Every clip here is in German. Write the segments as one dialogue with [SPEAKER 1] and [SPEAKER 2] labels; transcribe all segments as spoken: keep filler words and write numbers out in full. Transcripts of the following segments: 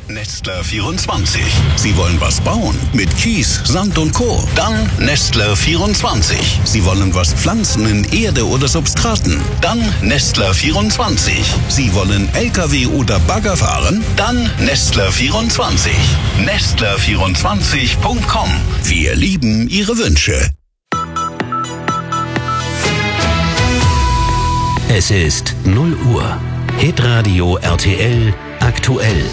[SPEAKER 1] Nestler vierundzwanzig. Sie wollen was bauen? Mit Kies, Sand und Co. Dann Nestler vierundzwanzig. Sie wollen was pflanzen in Erde oder Substraten? Dann Nestler vierundzwanzig. Sie wollen L K W oder Bagger fahren? Dann Nestler vierundzwanzig. Nestler vierundzwanzig Punkt com. Wir lieben Ihre Wünsche.
[SPEAKER 2] Es ist null Uhr. Hitradio R T L aktuell.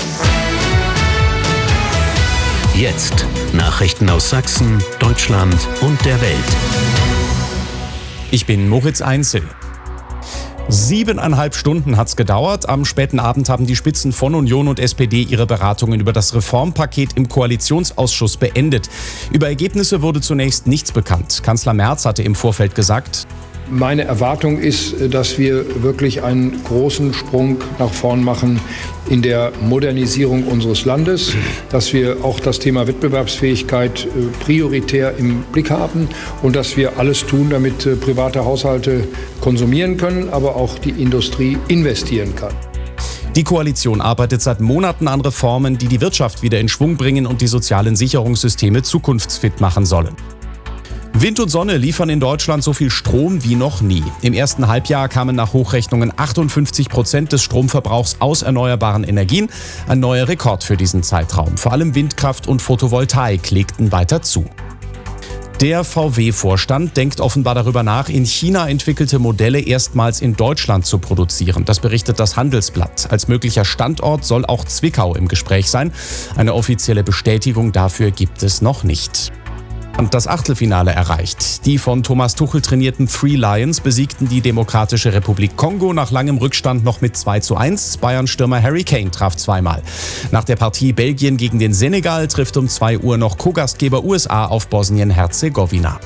[SPEAKER 2] Jetzt Nachrichten aus Sachsen, Deutschland und der Welt.
[SPEAKER 3] Ich bin Moritz Einzel. Siebeneinhalb Stunden hat's gedauert. Am späten Abend haben die Spitzen von Union und S P D ihre Beratungen über das Reformpaket im Koalitionsausschuss beendet. Über Ergebnisse wurde zunächst nichts bekannt. Kanzler Merz hatte im Vorfeld gesagt:
[SPEAKER 4] Meine Erwartung ist, dass wir wirklich einen großen Sprung nach vorn machen in der Modernisierung unseres Landes, dass wir auch das Thema Wettbewerbsfähigkeit prioritär im Blick haben und dass wir alles tun, damit private Haushalte konsumieren können, aber auch die Industrie investieren kann.
[SPEAKER 3] Die Koalition arbeitet seit Monaten an Reformen, die die Wirtschaft wieder in Schwung bringen und die sozialen Sicherungssysteme zukunftsfit machen sollen. Wind und Sonne liefern in Deutschland so viel Strom wie noch nie. Im ersten Halbjahr kamen nach Hochrechnungen achtundfünfzig Prozent des Stromverbrauchs aus erneuerbaren Energien. Ein neuer Rekord für diesen Zeitraum. Vor allem Windkraft und Photovoltaik legten weiter zu. Der V W-Vorstand denkt offenbar darüber nach, in China entwickelte Modelle erstmals in Deutschland zu produzieren. Das berichtet das Handelsblatt. Als möglicher Standort soll auch Zwickau im Gespräch sein. Eine offizielle Bestätigung dafür gibt es noch nicht. Und das Achtelfinale erreicht. Die von Thomas Tuchel trainierten Three Lions besiegten die Demokratische Republik Kongo nach langem Rückstand noch mit zwei zu eins. Bayern-Stürmer Harry Kane traf zweimal. Nach der Partie Belgien gegen den Senegal trifft um zwei Uhr noch Co-Gastgeber U S A auf Bosnien-Herzegowina.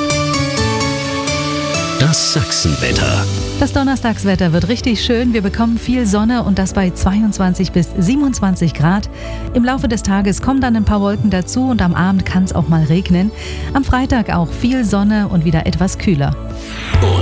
[SPEAKER 2] Das Sachsenwetter.
[SPEAKER 5] Das Donnerstagswetter wird richtig schön. Wir bekommen viel Sonne und das bei zweiundzwanzig bis siebenundzwanzig Grad. Im Laufe des Tages kommen dann ein paar Wolken dazu und am Abend kann es auch mal regnen. Am Freitag auch viel Sonne und wieder etwas kühler.
[SPEAKER 2] Und